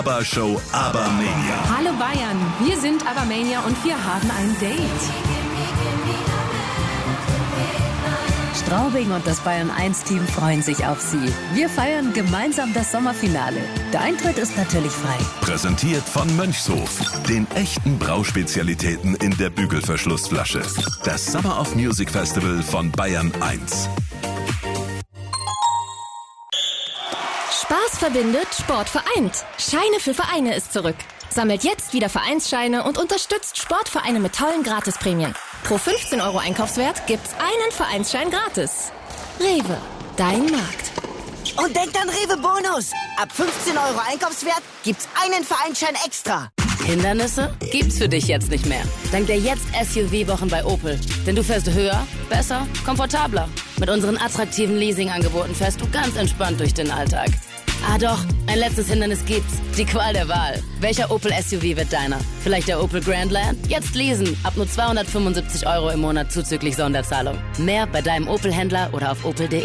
Show Abermania. Hallo Bayern, wir sind Abermania und wir haben ein Date. Straubing und das Bayern-1-Team freuen sich auf Sie. Wir feiern gemeinsam das Sommerfinale. Der Eintritt ist natürlich frei. Präsentiert von Mönchshof, den echten Brauspezialitäten in der Bügelverschlussflasche. Das Summer of Music Festival von Bayern 1. Spaß verbindet, Sport vereint. Scheine für Vereine ist zurück. Sammelt jetzt wieder Vereinsscheine und unterstützt Sportvereine mit tollen Gratisprämien. Pro 15 € Einkaufswert gibt's einen Vereinsschein gratis. Rewe, dein Markt. Und denkt an Rewe Bonus. Ab 15 € Einkaufswert gibt's einen Vereinsschein extra. Hindernisse gibt's für dich jetzt nicht mehr. Dank der jetzt SUV-Wochen bei Opel. Denn du fährst höher, besser, komfortabler. Mit unseren attraktiven Leasingangeboten fährst du ganz entspannt durch den Alltag. Ah doch, ein letztes Hindernis gibt's. Die Qual der Wahl. Welcher Opel SUV wird deiner? Vielleicht der Opel Grandland? Jetzt leasen. Ab nur 275 € im Monat zuzüglich Sonderzahlung. Mehr bei deinem Opel-Händler oder auf opel.de.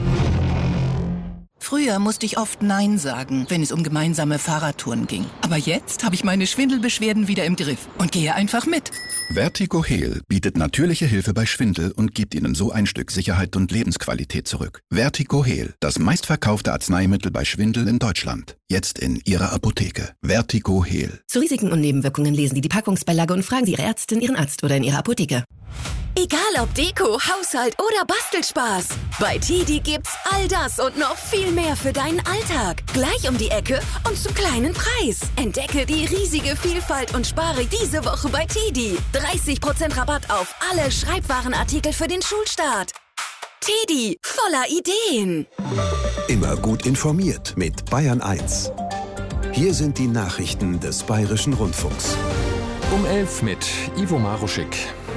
Früher musste ich oft Nein sagen, wenn es um gemeinsame Fahrradtouren ging. Aber jetzt habe ich meine Schwindelbeschwerden wieder im Griff und gehe einfach mit. Vertigo Heal bietet natürliche Hilfe bei Schwindel und gibt Ihnen so ein Stück Sicherheit und Lebensqualität zurück. Vertigo Heal, das meistverkaufte Arzneimittel bei Schwindel in Deutschland. Jetzt in Ihrer Apotheke. Vertigo Heal. Zu Risiken und Nebenwirkungen lesen Sie die Packungsbeilage und fragen Sie Ihre Ärztin, Ihren Arzt oder in Ihrer Apotheke. Egal ob Deko, Haushalt oder Bastelspaß. Bei TiDi gibt's all das und noch viel mehr für deinen Alltag. Gleich um die Ecke und zum kleinen Preis. Entdecke die riesige Vielfalt und spare diese Woche bei TiDi. 30% Rabatt auf alle Schreibwarenartikel für den Schulstart. TiDi, voller Ideen. Immer gut informiert mit Bayern 1. Hier sind die Nachrichten des Bayerischen Rundfunks. Um 11 mit Ivo Maruschik.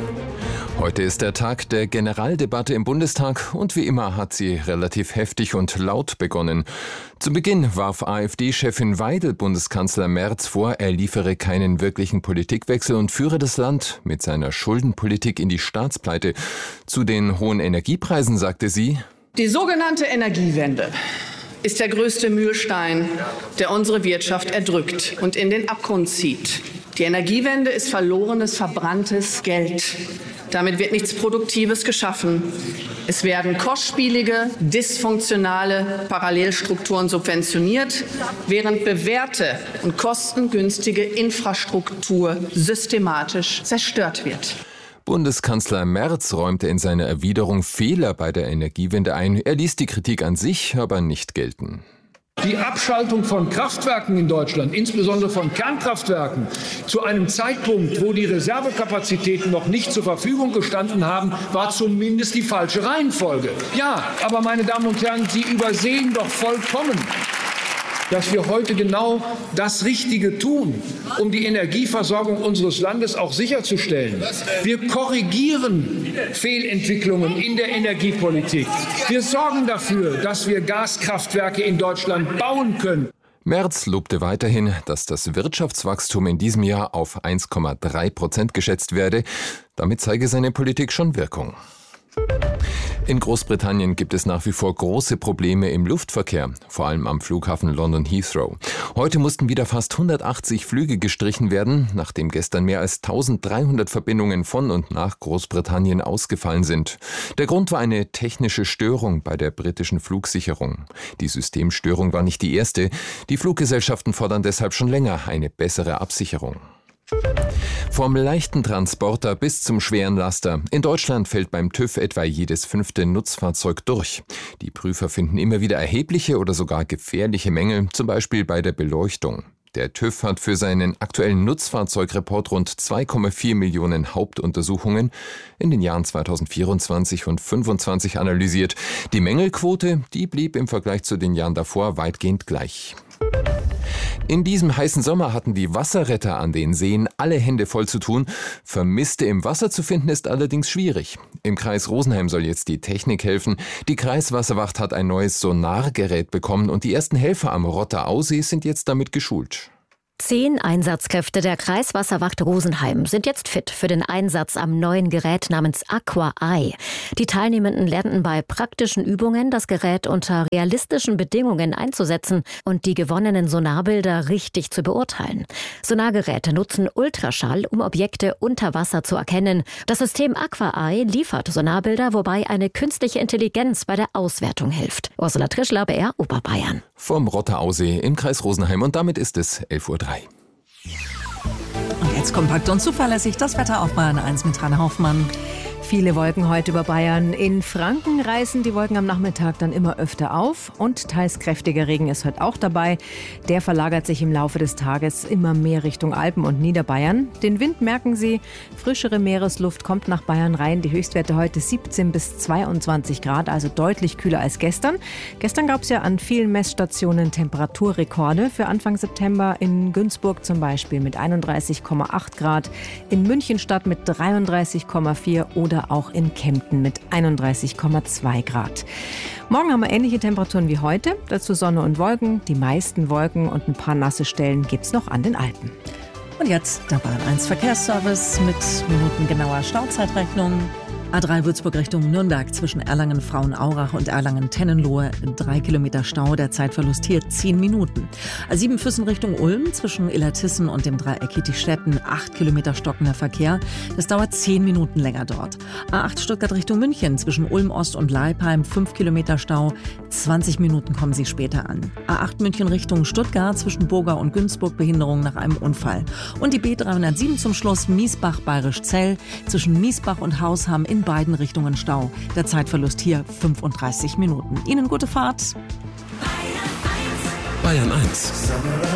Heute ist der Tag der Generaldebatte im Bundestag und wie immer hat sie relativ heftig und laut begonnen. Zu Beginn warf AfD-Chefin Weidel Bundeskanzler Merz vor, er liefere keinen wirklichen Politikwechsel und führe das Land mit seiner Schuldenpolitik in die Staatspleite. Zu den hohen Energiepreisen sagte sie: Die sogenannte Energiewende ist der größte Mühlstein, der unsere Wirtschaft erdrückt und in den Abgrund zieht. Die Energiewende ist verlorenes, verbranntes Geld. Damit wird nichts Produktives geschaffen. Es werden kostspielige, dysfunktionale Parallelstrukturen subventioniert, während bewährte und kostengünstige Infrastruktur systematisch zerstört wird. Bundeskanzler Merz räumte in seiner Erwiderung Fehler bei der Energiewende ein. Er ließ die Kritik an sich aber nicht gelten. Die Abschaltung von Kraftwerken in Deutschland, insbesondere von Kernkraftwerken, zu einem Zeitpunkt, wo die Reservekapazitäten noch nicht zur Verfügung gestanden haben, war zumindest die falsche Reihenfolge. Ja, aber meine Damen und Herren, Sie übersehen doch vollkommen, dass wir heute genau das Richtige tun, um die Energieversorgung unseres Landes auch sicherzustellen. Wir korrigieren Fehlentwicklungen in der Energiepolitik. Wir sorgen dafür, dass wir Gaskraftwerke in Deutschland bauen können. Merz lobte weiterhin, dass das Wirtschaftswachstum in diesem Jahr auf 1,3% geschätzt werde. Damit zeige seine Politik schon Wirkung. In Großbritannien gibt es nach wie vor große Probleme im Luftverkehr, vor allem am Flughafen London Heathrow. Heute mussten wieder fast 180 Flüge gestrichen werden, nachdem gestern mehr als 1300 Verbindungen von und nach Großbritannien ausgefallen sind. Der Grund war eine technische Störung bei der britischen Flugsicherung. Die Systemstörung war nicht die erste. Die Fluggesellschaften fordern deshalb schon länger eine bessere Absicherung. Vom leichten Transporter bis zum schweren Laster. In Deutschland fällt beim TÜV etwa jedes 5. Nutzfahrzeug durch. Die Prüfer finden immer wieder erhebliche oder sogar gefährliche Mängel, zum Beispiel bei der Beleuchtung. Der TÜV hat für seinen aktuellen Nutzfahrzeugreport rund 2,4 Millionen Hauptuntersuchungen in den Jahren 2024 und 2025 analysiert. Die Mängelquote, die blieb im Vergleich zu den Jahren davor weitgehend gleich. In diesem heißen Sommer hatten die Wasserretter an den Seen alle Hände voll zu tun. Vermisste im Wasser zu finden ist allerdings schwierig. Im Kreis Rosenheim soll jetzt die Technik helfen. Die Kreiswasserwacht hat ein neues Sonargerät bekommen und die ersten Helfer am Rotterausee sind jetzt damit geschult. 10 Einsatzkräfte der Kreiswasserwacht Rosenheim sind jetzt fit für den Einsatz am neuen Gerät namens Aqua Eye. Die Teilnehmenden lernten bei praktischen Übungen, das Gerät unter realistischen Bedingungen einzusetzen und die gewonnenen Sonarbilder richtig zu beurteilen. Sonargeräte nutzen Ultraschall, um Objekte unter Wasser zu erkennen. Das System Aqua Eye liefert Sonarbilder, wobei eine künstliche Intelligenz bei der Auswertung hilft. Ursula Trischler, BR Oberbayern. Vom Rotterausee im Kreis Rosenheim und damit ist es 11:03 Uhr. Und jetzt kompakt und zuverlässig das Wetter auf Bayern 1 mit Rainer Hoffmann. Viele Wolken heute über Bayern. In Franken reißen die Wolken am Nachmittag dann immer öfter auf und teils kräftiger Regen ist heute auch dabei. Der verlagert sich im Laufe des Tages immer mehr Richtung Alpen und Niederbayern. Den Wind merken Sie, frischere Meeresluft kommt nach Bayern rein. Die Höchstwerte heute 17 bis 22 Grad, also deutlich kühler als gestern. Gestern gab es ja an vielen Messstationen Temperaturrekorde. Für Anfang September in Günzburg zum Beispiel mit 31,8 Grad, in Münchenstadt mit 33,4 oder auch in Kempten mit 31,2 Grad. Morgen haben wir ähnliche Temperaturen wie heute. Dazu Sonne und Wolken. Die meisten Wolken und ein paar nasse Stellen gibt es noch an den Alpen. Und jetzt der Bayern 1 Verkehrsservice mit minutengenauer Stauzeitrechnung. A3 Würzburg Richtung Nürnberg zwischen Erlangen-Frauenaurach und Erlangen-Tennenlohe 3 Kilometer Stau, der Zeitverlust hier 10 Minuten. A7 Füssen Richtung Ulm zwischen Illertissen und dem Dreieck Kietichstetten 8 Kilometer stockender Verkehr. Das dauert 10 Minuten länger dort. A8 Stuttgart Richtung München zwischen Ulm Ost und Leipheim 5 Kilometer Stau, 20 Minuten kommen Sie später an. A8 München Richtung Stuttgart zwischen Burger und Günzburg Behinderung nach einem Unfall. Und die B307 zum Schluss Miesbach-Bayerisch-Zell zwischen Miesbach und Hausham in beiden Richtungen Stau. Der Zeitverlust hier 35 Minuten. Ihnen gute Fahrt. Bayern 1.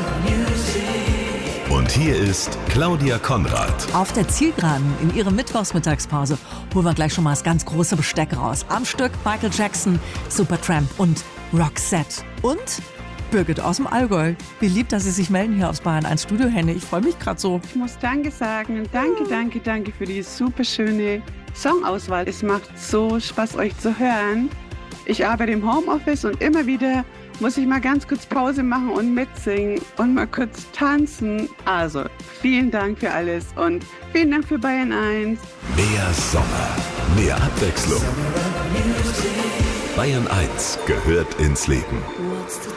Und hier ist Claudia Konrad. Auf der Zielgeraden in ihrer Mittwochsmittagspause holen wir gleich schon mal das ganz große Besteck raus. Am Stück Michael Jackson, Supertramp und Roxette. Und Birgit aus dem Allgäu. Wie lieb, dass Sie sich melden hier aufs Bayern 1 Studio, Henne. Ich freue mich gerade so. Ich muss Danke sagen. Danke für die super schöne Songauswahl. Es macht so Spaß, euch zu hören. Ich arbeite im Homeoffice und immer wieder muss ich mal ganz kurz Pause machen und mitsingen und mal kurz tanzen. Also, vielen Dank für alles und vielen Dank für Bayern 1. Mehr Sommer, mehr Abwechslung. Bayern 1 gehört ins Leben.